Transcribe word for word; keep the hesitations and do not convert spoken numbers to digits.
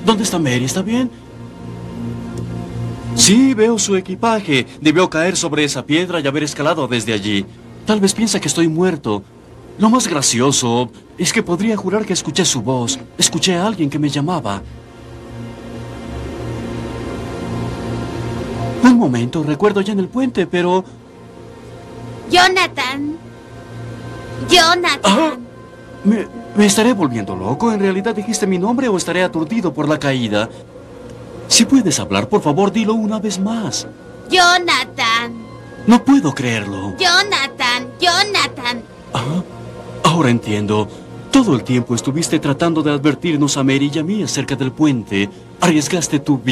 ¿Dónde está Mary? ¿Está bien? Sí, veo su equipaje. Debió caer sobre esa piedra y haber escalado desde allí. Tal vez piensa que estoy muerto. Lo más gracioso es que podría jurar que escuché su voz. Escuché a alguien que me llamaba. Un momento, recuerdo ya en el puente, pero... Jonathan. Jonathan. Ah, ¿me, ¿Me estaré volviendo loco? ¿En realidad dijiste mi nombre o estaré aturdido por la caída? Si puedes hablar, por favor, dilo una vez más. Jonathan. No puedo creerlo. Jonathan. Jonathan. Ah, ahora entiendo. Todo el tiempo estuviste tratando de advertirnos a Mary y a mí acerca del puente. Arriesgaste tu vida.